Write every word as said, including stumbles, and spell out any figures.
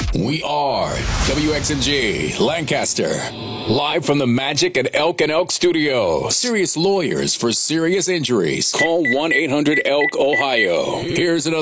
We are W X M G Lancaster. Live from the Magic at Elk and Elk Studio. Serious lawyers for serious injuries. Call one eight hundred elk ohio. Here's another